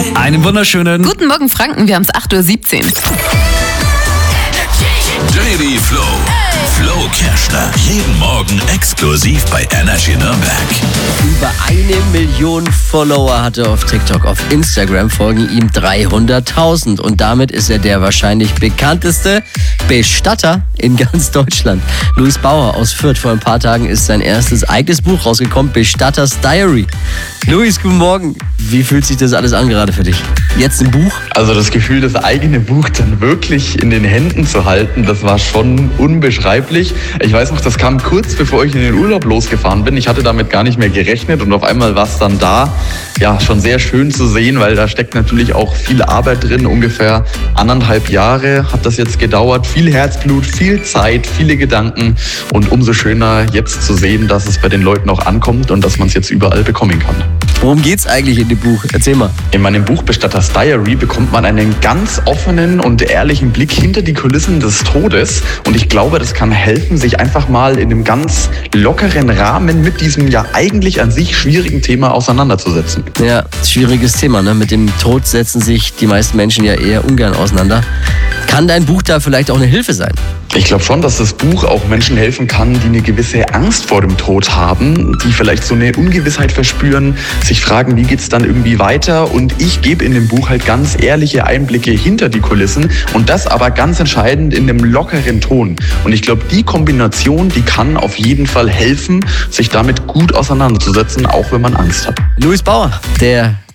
Einen wunderschönen Guten Morgen, Franken. Wir haben es 8:17 Uhr. Daily Flow. Flo Kerschner. Jeden Morgen exklusiv bei Energy Nürnberg. Über 1 Million Follower hat er auf TikTok. Auf Instagram folgen ihm 300.000. Und damit ist er der wahrscheinlich bekannteste Bestatter in ganz Deutschland. Luis Bauer aus Fürth. Vor ein paar Tagen ist sein erstes eigenes Buch rausgekommen, Bestatters Diary. Luis, guten Morgen. Wie fühlt sich das alles an gerade für dich? Jetzt ein Buch? Also das Gefühl, das eigene Buch dann wirklich in den Händen zu halten, das war schon unbeschreiblich. Ich weiß noch, das kam kurz bevor ich in den Urlaub losgefahren bin. Ich hatte damit gar nicht mehr gerechnet und auf einmal war es dann da. Ja, schon sehr schön zu sehen, weil da steckt natürlich auch viel Arbeit drin. Ungefähr 1,5 Jahre hat das jetzt gedauert. Viel Herzblut, viel Zeit, viele Gedanken und umso schöner jetzt zu sehen, dass es bei den Leuten auch ankommt und dass man es jetzt überall bekommen kann. Worum geht's eigentlich in dem Buch? Erzähl mal. In meinem Buch Bestatters Diary bekommt man einen ganz offenen und ehrlichen Blick hinter die Kulissen des Todes. Und ich glaube, das kann helfen, sich einfach mal in einem ganz lockeren Rahmen mit diesem ja eigentlich an sich schwierigen Thema auseinanderzusetzen. Ja, schwieriges Thema, ne? Mit dem Tod setzen sich die meisten Menschen ja eher ungern auseinander. Kann dein Buch da vielleicht auch eine Hilfe sein? Ich glaube schon, dass das Buch auch Menschen helfen kann, die eine gewisse Angst vor dem Tod haben, die vielleicht so eine Ungewissheit verspüren, sich fragen, wie geht's dann irgendwie weiter. Und ich gebe in dem Buch halt ganz ehrliche Einblicke hinter die Kulissen und das aber ganz entscheidend in einem lockeren Ton. Und ich glaube, die Kombination, die kann auf jeden Fall helfen, sich damit gut auseinanderzusetzen, auch wenn man Angst hat. Luis Bauer, der